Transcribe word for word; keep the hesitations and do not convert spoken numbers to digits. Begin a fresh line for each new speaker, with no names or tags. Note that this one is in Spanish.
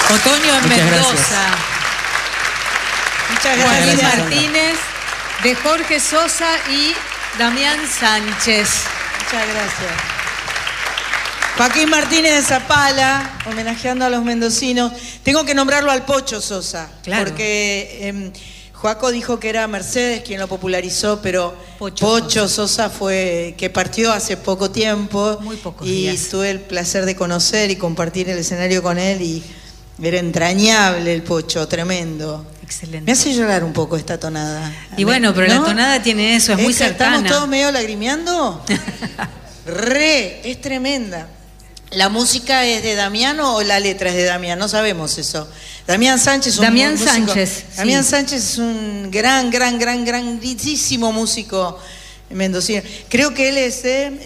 Otoño en
Muchas
Mendoza.
gracias.
Muchas
Joaquín
gracias.
Sandra.
Martínez, de Jorge Sosa y Damián Sánchez.
Muchas gracias. Joaquín Martínez de Zapala, homenajeando a los mendocinos. Tengo que nombrarlo al Pocho Sosa,
Claro.
porque eh, Joaco dijo que era Mercedes quien lo popularizó, pero
Pocho
Pocho, Sosa. fue que partió hace poco tiempo.
Muy pocos
y
días.
tuve el placer de conocer y compartir el escenario con él y era entrañable el Pocho, tremendo.
Excelente.
Me hace llorar un poco esta tonada.
Y bueno, pero
¿No?
la tonada tiene eso, es muy
que ¿Estamos
cercana.
todos medio lagrimeando? Re, es tremenda. ¿La música es de Damián o la letra es de Damián? No sabemos eso. Damián Sánchez.
Damián
un músico,
Sánchez,
Damián
sí.
Sánchez es un gran, gran, gran, grandísimo músico mendocino. Creo que él es de...